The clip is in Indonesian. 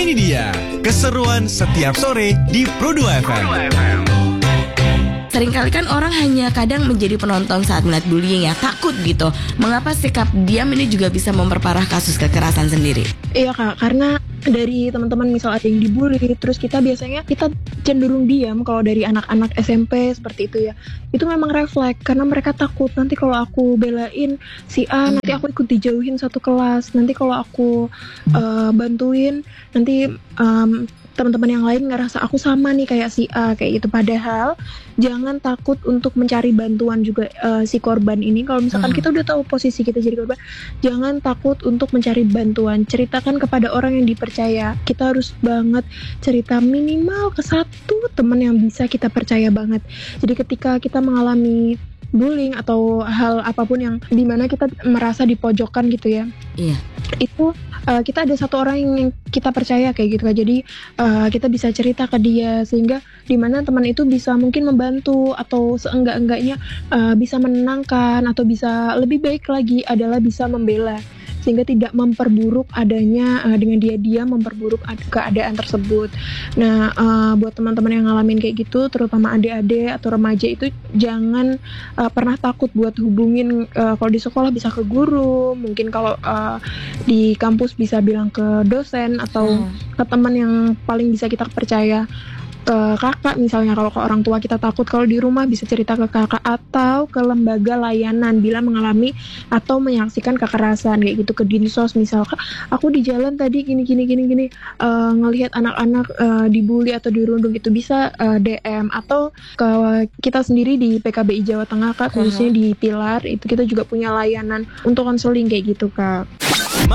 ini dia keseruan setiap sore di Pro2 FM. Seringkali kan orang hanya kadang menjadi penonton saat melihat bullying ya, takut gitu. Mengapa sikap diam ini juga bisa memperparah kasus kekerasan sendiri? Iya Kak, karena dari teman-teman misal ada yang dibully, terus kita cenderung diam kalau dari anak-anak SMP seperti itu ya. Itu memang refleks karena mereka takut nanti kalau aku belain si A, nanti aku ikut dijauhin satu kelas. Nanti kalau aku bantuin, nanti teman-teman yang lain ngerasa aku sama nih kayak si A kayak gitu. Padahal jangan takut untuk mencari bantuan juga si korban ini. Kalau misalkan kita udah tahu posisi kita jadi korban, jangan takut untuk mencari bantuan. Ceritakan kepada orang yang dipercaya. Kita harus banget cerita minimal ke satu teman yang bisa kita percaya banget. Jadi ketika kita mengalami bullying atau hal apapun yang dimana kita merasa dipojokkan gitu ya, itu kita ada satu orang yang kita percaya kayak gitu kan. Jadi kita bisa cerita ke dia sehingga dimana teman itu bisa mungkin membantu atau seenggak-enggaknya bisa menenangkan atau bisa lebih baik lagi adalah bisa membela sehingga tidak memperburuk adanya dengan dia memperburuk keadaan tersebut. Nah, buat teman-teman yang ngalamin kayak gitu, terutama adik-adik atau remaja itu jangan pernah takut buat hubungin. Kalau di sekolah bisa ke guru, mungkin kalau di kampus bisa bilang ke dosen atau ke teman yang paling bisa kita percaya. Ke kakak misalnya, kalau ke orang tua kita takut, kalau di rumah bisa cerita ke kakak atau ke lembaga layanan bila mengalami atau menyaksikan kekerasan kayak gitu, ke dinsos misalkan aku di jalan tadi gini ngelihat anak-anak dibully atau dirundung, itu bisa DM atau ke kita sendiri di PKBI Jawa Tengah Kak, khususnya di Pilar itu kita juga punya layanan untuk konseling kayak gitu Kak.